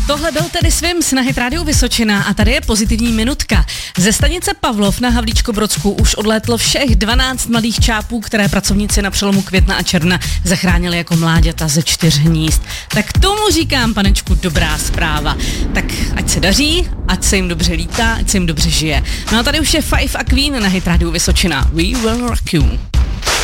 Tohle byl tedy Swims na Hit Radio Vysočina a tady je pozitivní minutka. Ze stanice Pavlov na Havlíčkobrodsku už odlétlo všech 12 mladých čápů, které pracovníci na přelomu května a června zachránili jako mláďata ze 4 hnízd. Tak tomu říkám, panečku, dobrá zpráva. Tak ať se daří, ať se jim dobře lítá, ať se jim dobře žije. No a tady už je Five a Queen na Hit Radio Vysočina. We will rock you.